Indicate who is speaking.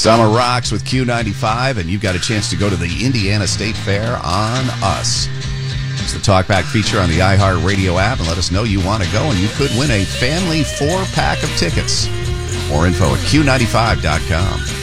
Speaker 1: Summer rocks with Q95, and you've got a chance to go to the Indiana State Fair on us. Use the TalkBack feature on the iHeartRadio app and let us know you want to go, and you could win a family 4-pack of tickets. More info at Q95.com.